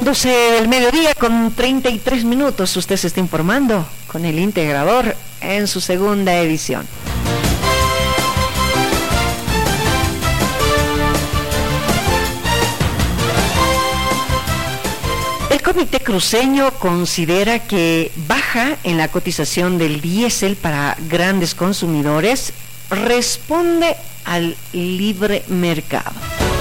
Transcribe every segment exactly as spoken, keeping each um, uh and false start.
doce del mediodía con treinta y tres minutos. Usted se está informando con el Integrador en su segunda edición. El Comité Cruceño considera que baja en la cotización del diésel para grandes consumidores responde al libre mercado.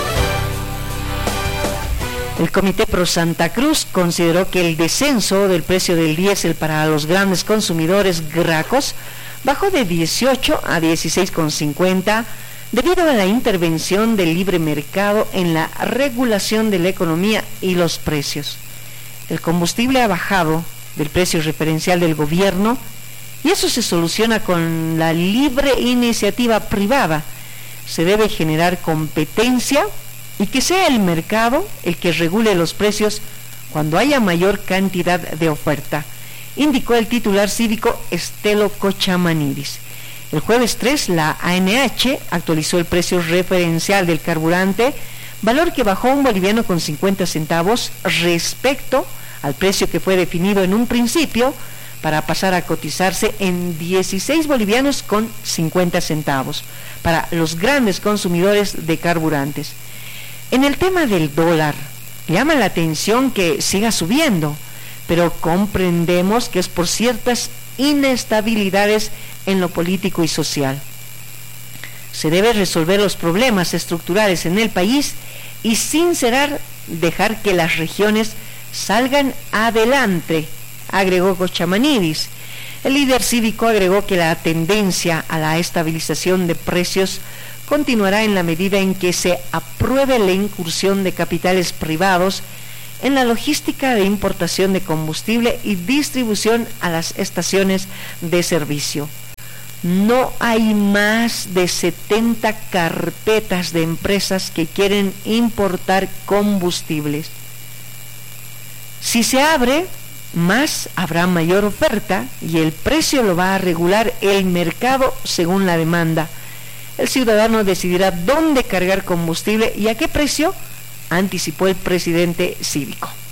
El Comité Pro Santa Cruz consideró que el descenso del precio del diésel para los grandes consumidores gracos bajó de dieciocho a dieciséis con cincuenta debido a la intervención del libre mercado en la regulación de la economía y los precios. El combustible ha bajado del precio referencial del gobierno y eso se soluciona con la libre iniciativa privada. Se debe generar competencia y que sea el mercado el que regule los precios cuando haya mayor cantidad de oferta, indicó el titular cívico Estelo Cochamanidis. El jueves tres, la A N H actualizó el precio referencial del carburante, valor que bajó un boliviano con cincuenta centavos respecto al precio que fue definido en un principio para pasar a cotizarse en dieciséis bolivianos con cincuenta centavos para los grandes consumidores de carburantes. En el tema del dólar, llama la atención que siga subiendo, pero comprendemos que es por ciertas inestabilidades en lo político y social. Se debe resolver los problemas estructurales en el país y sincerar, dejar que las regiones salgan adelante, agregó Cochamanidis. El líder cívico agregó que la tendencia a la estabilización de precios continuará en la medida en que se apruebe la incursión de capitales privados en la logística de importación de combustible y distribución a las estaciones de servicio. No hay más de setenta carpetas de empresas que quieren importar combustibles. Si se abre, más habrá mayor oferta y el precio lo va a regular el mercado según la demanda. El ciudadano decidirá dónde cargar combustible y a qué precio, anticipó el presidente cívico.